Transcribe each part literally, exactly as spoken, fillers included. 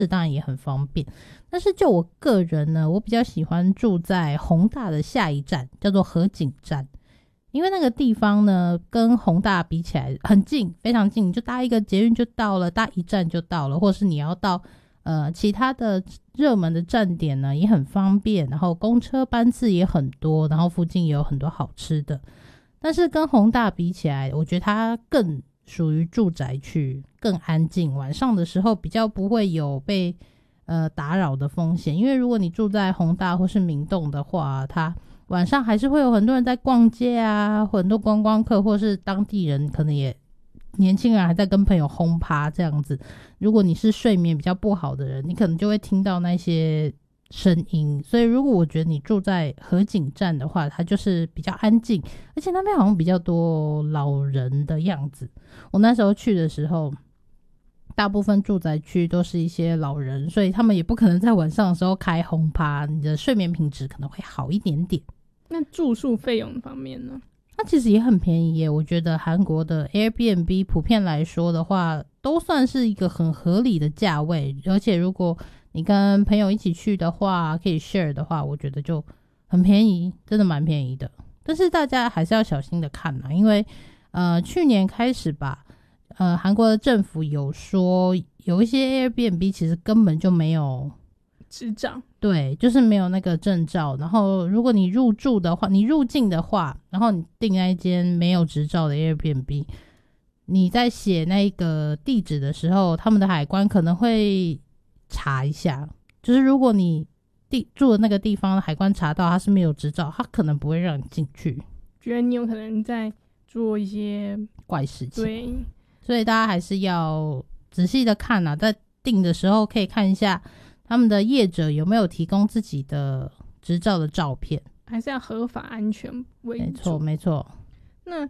当然也很方便。但是就我个人呢，我比较喜欢住在弘大的下一站，叫做河景站。因为那个地方呢跟弘大比起来很近，非常近，你就搭一个捷运就到了，搭一站就到了，或是你要到呃其他的热门的站点呢也很方便，然后公车班次也很多，然后附近也有很多好吃的。但是跟弘大比起来，我觉得它更属于住宅区，更安静，晚上的时候比较不会有被呃打扰的风险。因为如果你住在弘大或是明洞的话，它晚上还是会有很多人在逛街啊，很多观光客或是当地人，可能也年轻人还在跟朋友轰趴这样子。如果你是睡眠比较不好的人，你可能就会听到那些声音。所以如果我觉得你住在河景站的话，它就是比较安静，而且那边好像比较多老人的样子。我那时候去的时候，大部分住宅区都是一些老人，所以他们也不可能在晚上的时候开轰趴，你的睡眠品质可能会好一点点。 那住宿费用方面呢？ 它其实也很便宜耶，我觉得韩国的 Airbnb 普遍来说的话都算是一个很合理的价位，而且如果你跟朋友一起去的话，可以 share 的话，我觉得就很便宜，真的蛮便宜的。但是大家还是要小心的看啦，因为呃去年开始吧，呃韩国的政府有说有一些 Airbnb 其实根本就没有执照， 对，就是没有那个证照。然后如果你入住的话，你入境的话，然后你订那一间没有执照的 Airbnb， 你在写那个地址的时候，他们的海关可能会查一下，就是如果你地住的那个地方海关查到他是没有执照，他可能不会让你进去， 觉得你有可能在做一些怪事情。 对， 所以大家还是要仔细的看啊，在订的时候可以看一下他们的业者有没有提供自己的执照的照片， 还是要合法安全为主。 没错没错。 那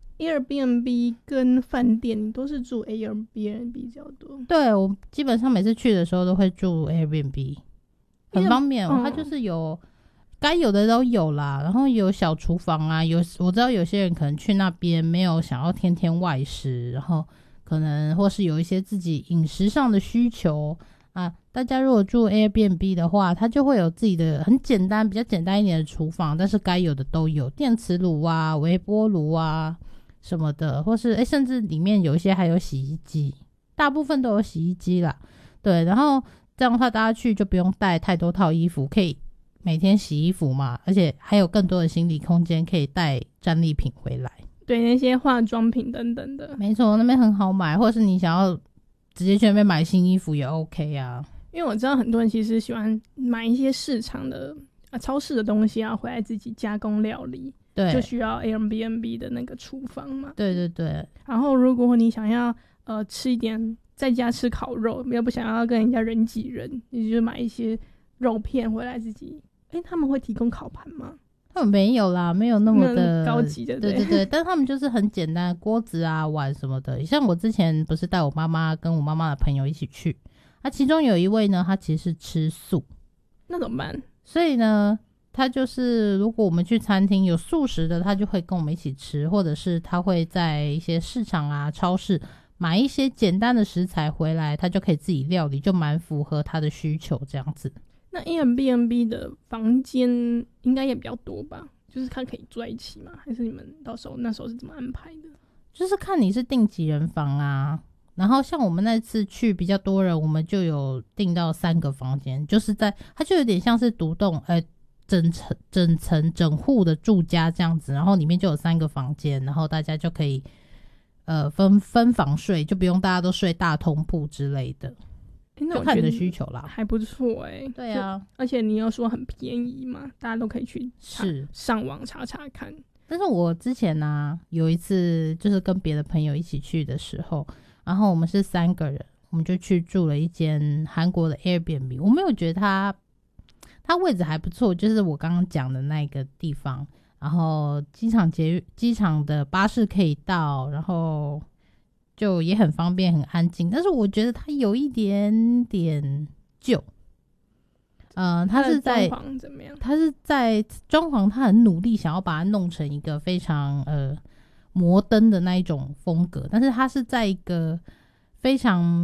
Airbnb 跟饭店你都是住 Airbnb 比较多？ 对，我基本上每次去的时候都会住 Airbnb， 很方便、哦、它就是有该有的都有啦，然后有小厨房啊，有我知道有些人可能去那边没有想要天天外食，然后可能或是有一些自己饮食上的需求啊，大家如果住 Airbnb 的话，它就会有自己的很简单比较简单一点的厨房，但是该有的都有，电磁炉啊微波炉啊什么的，或是诶甚至里面有一些还有洗衣机，大部分都有洗衣机啦。对，然后这样的话大家去就不用带太多套衣服，可以每天洗衣服嘛，而且还有更多的行李空间可以带战利品回来。 对，那些化妆品等等的， 没错，那边很好买，或是你想要直接去那边买新衣服也 OK 啊。 因为我知道很多人其实喜欢买一些市场的、啊、超市的东西啊，回来自己加工料理， 对， 就需要 Airbnb 的那个厨房嘛。 对对对。 然后如果你想要呃吃一点，在家吃烤肉，又不想要跟人家人挤人，你就买一些肉片回来自己。诶，他们会提供烤盘吗？ 他们没有啦，没有那么的高级的， 对对对，但他们就是很简单的锅子啊、碗什么的。像我之前不是带我妈妈跟我妈妈的朋友一起去，啊，其中有一位呢，他其实是吃素， 那怎么办？ 所以呢，他就是如果我们去餐厅有素食的，他就会跟我们一起吃，或者是他会在一些市场啊、超市买一些简单的食材回来，他就可以自己料理，就蛮符合他的需求这样子。 那 Airbnb 的房间应该也比较多吧？就是看可以住在一起吗？还是你们到时候那时候是怎么安排的？ 就是看你是订几人房啊。然后像我们那次去比较多人，我们就有订到三个房间，就是在它就有点像是独栋呃整层整层整户的住家这样子，然后里面就有三个房间，然后大家就可以呃分分房睡，就不用大家都睡大通铺之类的。就看你的需求啦， 还不错哎、欸。 对啊， 而且你又说很便宜嘛，大家都可以去是上网查查看。 但是我之前呢、啊、有一次就是跟别的朋友一起去的时候，然后我们是三个人，我们就去住了一间韩国的 Airbnb。我没有觉得它它位置还不错，就是我刚刚讲的那个地方，然后机场捷机场的巴士可以到，然后就也很方便很安静，但是我觉得它有一点点旧。呃，它是在装潢怎么样？ 它是在装潢，它很努力想要把它弄成一个非常呃摩登的那一种风格，但是它是在一个非常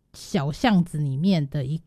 小巷子里面的一